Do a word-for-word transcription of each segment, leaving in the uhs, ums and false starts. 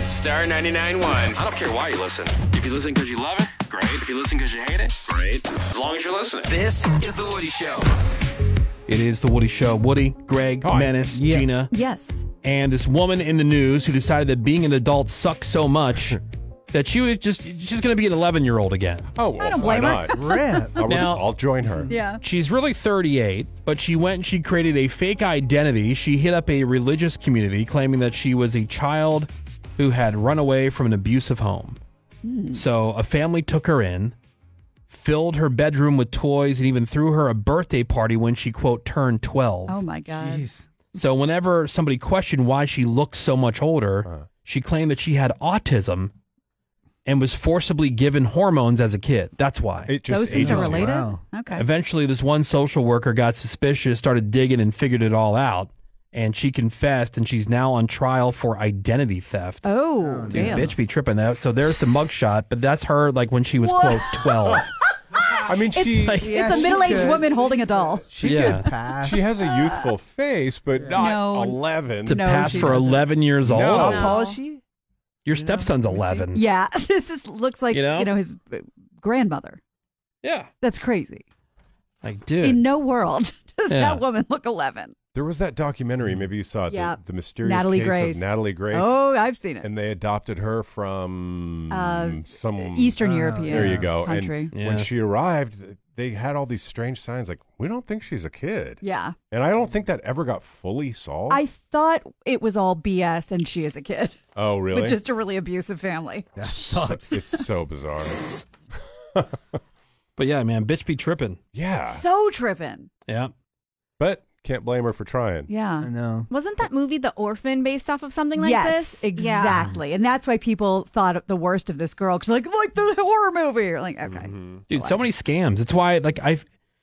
Star ninety-nine point one. I don't care why you listen. If you listen because you love it, great. If you listen because you hate it, great. As long as you're listening. This is The Woody Show. It is The Woody Show. Woody, Greg, Hi. Menace, yeah. Gina. Yes. And this woman in the news who decided that being an adult sucks so much that she was just she's going to be an eleven-year-old again. Oh, well, I don't why blame her. not? Rip. I'll, Now- I'll join her. Yeah. She's really thirty-eight, but she went and she created a fake identity. She hit up a religious community claiming that she was a child who had run away from an abusive home. Mm. So a family took her in, filled her bedroom with toys, and even threw her a birthday party when she, quote, turned twelve. Oh, my God. Jeez. So whenever somebody questioned why she looked so much older, Uh. she claimed that she had autism and was forcibly given hormones as a kid. That's why. It just Those things are ages you. related? Wow. Okay. Eventually, this one social worker got suspicious, started digging, and figured it all out. And she confessed, and she's now on trial for identity theft. Oh, Dude, damn. bitch be tripping that. So there's the mugshot, but that's her like when she was, What? quote, twelve. I mean, she like- It's Yeah, a she middle-aged could- woman holding a doll. She Yeah. could pass. she has a youthful face, but not No. eleven. to No, pass she for doesn't. eleven years old. No. How No. tall is she? Your stepson's eleven. Yeah. This is looks like, You you know? know, his uh, grandmother. Yeah. That's crazy. Like, dude. In no world does Yeah. that woman look eleven. There was that documentary, maybe you saw it, Yeah. the, the mysterious Natalie case Grace. of Natalie Grace. Oh, I've seen it. And they adopted her from Uh, some Eastern Uh, European There you go. country. And Yeah. when she arrived, they had all these strange signs like, we don't think she's a kid. Yeah. And I don't think that ever got fully solved. I thought it was all B S and she is a kid. oh, really? With just a really abusive family. That sucks. It's so bizarre. But yeah, man, bitch be tripping. Yeah. So tripping. Yeah. But can't blame her for trying. Yeah. I know. Wasn't that movie The Orphan based off of something like yes, this? exactly. And that's why people thought the worst of this girl. Because, like, like the horror movie. You're like, okay. Mm-hmm. Dude, so many scams. It's why, like, I,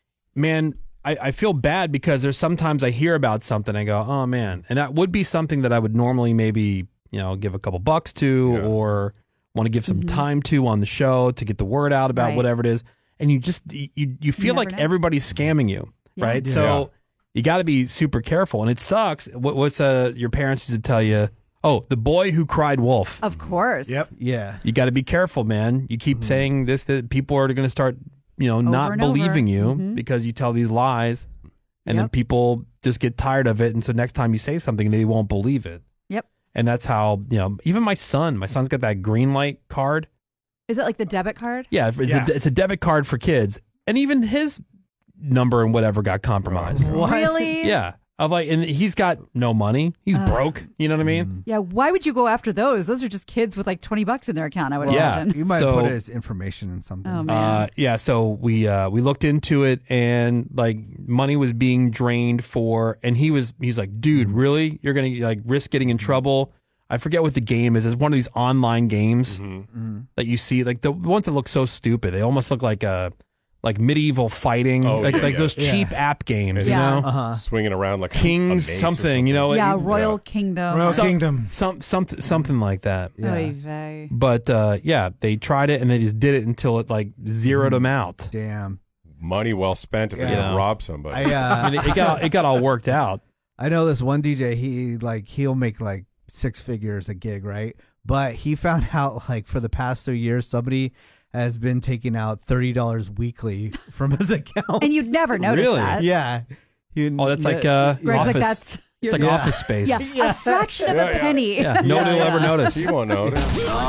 man, I, I feel bad because there's sometimes I hear about something and I go, oh, man. And that would be something that I would normally maybe, you know, give a couple bucks to Yeah. or want to give some Mhm. time to on the show to get the word out about Right. whatever it is. And you just, you, you feel never like know. everybody's scamming you, Yeah. right? Yeah. So Yeah. you got to be super careful. And it sucks. What, what's uh, your parents used to tell you? Oh, the boy who cried wolf. Of course. Yep. Yeah. You got to be careful, man. You keep saying this, that people are going to start, you know, not and over. believing you Mhm. because you tell these lies, and then Yep. people just get tired of it, and so next time you say something, they won't believe it. Yep. And that's how, you know, even my son, my son's got that green light card. Is it like the debit card? Yeah, it's, Yeah. A, it's a debit card for kids, and even his number and whatever got compromised. What? Really? Yeah, of like, and he's got no money. He's Uh, broke. You know what I mean? Yeah. Why would you go after those? Those are just kids with like twenty bucks in their account, I would Yeah. imagine. You might So- put his information in something. Oh, man. Uh, yeah, so we uh, we looked into it, and like money was being drained for, and he was he's like, dude, really? You're gonna like risk getting in trouble? I forget what the game is. It's one of these online games Mm-hmm. that you see, like the ones that look so stupid. They almost look like a like medieval fighting, Oh, like yeah, like yeah. those Yeah. cheap app games, Yeah. you know, Uh-huh. Swinging around like a- Kings a mace or something, you know, yeah, like, Royal yeah. Kingdom. Royal some- Kingdom. some something something like that. Yeah. Oy vey. But uh, yeah, they tried it and they just did it until it like zeroed them out. Damn. money well spent if you're Yeah. going to rob somebody. I uh, I mean, it, it got it got all worked out. I know this one D J. He like he'll make like six figures a gig, right? But he found out like for the past three years, somebody has been taking out thirty dollars weekly from his account. And you'd never notice Really? that. yeah. He- Oh, that's like uh, Greg's office. like, that's. it's like Yeah. Office Space. Yeah, Yeah. a fraction of Yeah, a yeah. penny. Yeah, nobody will Yeah, ever yeah. notice. You won't notice.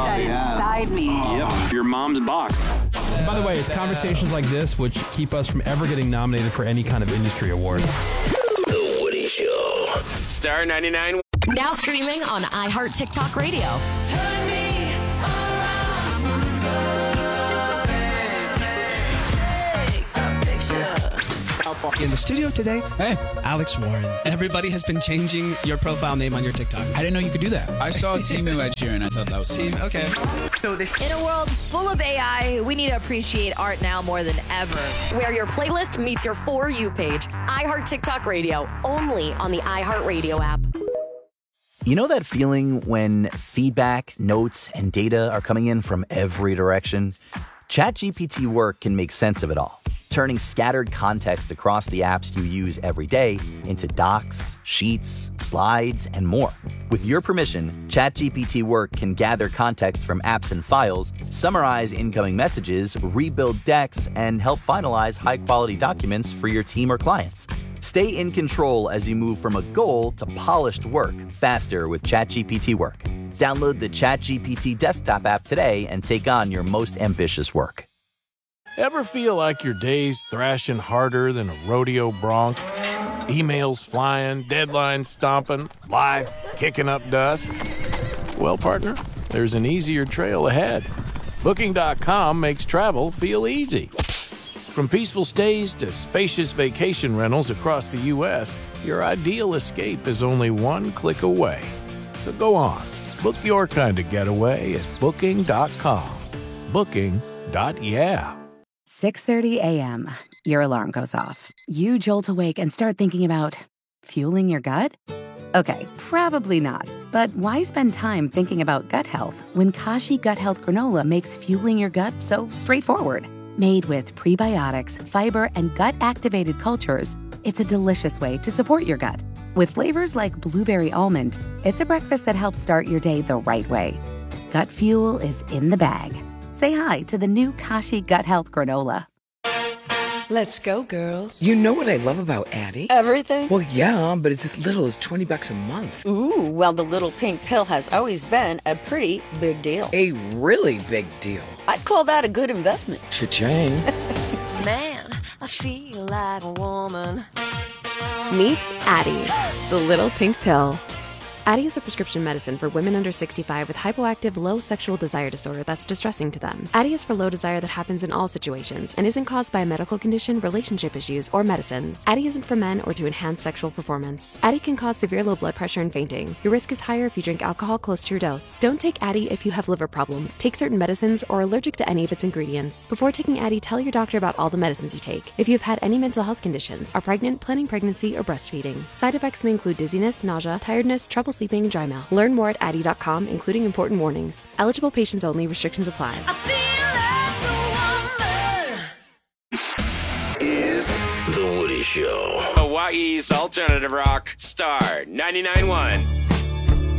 Inside me. Yep, your mom's box. By the way, it's conversations like this which keep us from ever getting nominated for any kind of industry award. The Woody Show. Star ninety-nine. Now streaming on iHeart TikTok Radio. Turn me around. Take a picture. In the studio today, Hey, Alex Warren. everybody has been changing your profile name on your TikTok. I didn't know you could do that. I saw Timu Ed Sheeran. I thought that was Team, okay. In a world full of A I, we need to appreciate art now more than ever. Where your playlist meets your For You page. iHeart TikTok Radio, only on the iHeart Radio app. You know that feeling when feedback, notes, and data are coming in from every direction? ChatGPT Work can make sense of it all, turning scattered context across the apps you use every day into docs, sheets, slides, and more. With your permission, ChatGPT Work can gather context from apps and files, summarize incoming messages, rebuild decks, and help finalize high-quality documents for your team or clients. Stay in control as you move from a goal to polished work faster with ChatGPT Work. Download the ChatGPT desktop app today and take on your most ambitious work. Ever feel like your day's thrashing harder than a rodeo bronc? Emails flying, deadlines stomping, life kicking up dust? Well, partner, there's an easier trail ahead. Booking dot com makes travel feel easy. From peaceful stays to spacious vacation rentals across the U S, your ideal escape is only one click away. So go on, book your kind of getaway at Booking dot com. Booking. Yeah. six thirty a.m. Your alarm goes off. You jolt awake and start thinking about fueling your gut? Okay, probably not. But why spend time thinking about gut health when Kashi Gut Health Granola makes fueling your gut so straightforward? Made with prebiotics, fiber, and gut-activated cultures, it's a delicious way to support your gut. With flavors like blueberry almond, it's a breakfast that helps start your day the right way. Gut fuel is in the bag. Say hi to the new Kashi Gut Health Granola. Let's go, girls. You know what I love about Addie? Everything? Well, yeah, but it's as little as twenty bucks a month. Ooh, well, the little pink pill has always been a pretty big deal. A really big deal. I'd call that a good investment. Cha-ching. Man, I feel like a woman. Meet Addie, the little pink pill. Addie is a prescription medicine for women under sixty-five with hypoactive low sexual desire disorder that's distressing to them. Addie is for low desire that happens in all situations and isn't caused by a medical condition, relationship issues, or medicines. Addie isn't for men or to enhance sexual performance. Addie can cause severe low blood pressure and fainting. Your risk is higher if you drink alcohol close to your dose. Don't take Addie if you have liver problems, take certain medicines, or are allergic to any of its ingredients. Before taking Addie, tell your doctor about all the medicines you take. If you've had any mental health conditions, are pregnant, planning pregnancy, or breastfeeding. Side effects may include dizziness, nausea, tiredness, trouble sleeping, and dry mouth. Learn more at Addie dot com, including important warnings. Eligible patients only. Restrictions apply. Is The Woody Show. Hawaii's alternative rock star ninety-nine point one.